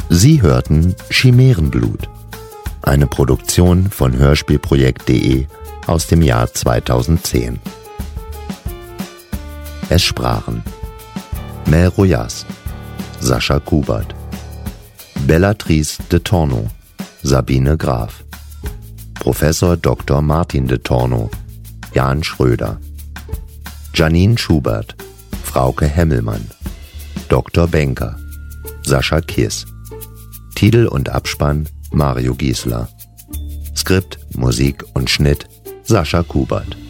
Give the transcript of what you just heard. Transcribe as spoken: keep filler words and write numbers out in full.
Sie hörten Chimärenblut, eine Produktion von hörspielprojekt punkt de aus dem Jahr zweitausendzehn. Es sprachen Mel Rojas, Sascha Kubert, Bellatrice de Torno, Sabine Graf, Professor Doktor Martin de Torno, Jan Schröder, Janine Schubert, Frauke Hemmelmann, Doktor Benker, Sascha Kiss. Titel und Abspann Mario Giesler. Skript, Musik und Schnitt Sascha Kubert.